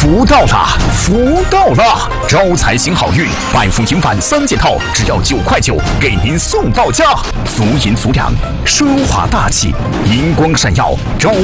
福到了，福到了！招财行好运，百福银返3件套，只要9块9，给您送到家。足银足粮，奢华大气，银光闪耀，招